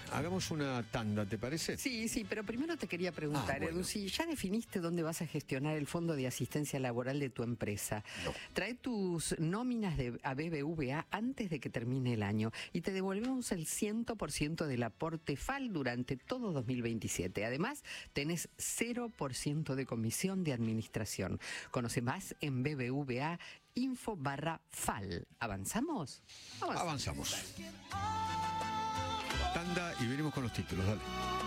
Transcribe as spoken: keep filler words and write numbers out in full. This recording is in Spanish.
hagamos una tanda, ¿te parece? Sí, sí, pero primero te quería preguntar, Ah, bueno. Edu, si ya definiste dónde vas a gestionar el fondo de asistencia laboral de tu empresa. No. Trae tus nóminas de, a B B V A antes de que termine el año y te devolvemos el cien por ciento del aporte F A L durante todo dos mil veintisiete. Además, tenés cero por ciento de comisión de administración. Conoce más en B B V A info barra F A L. ¿Avanzamos? Avanzamos. Tanda y venimos con los títulos, dale.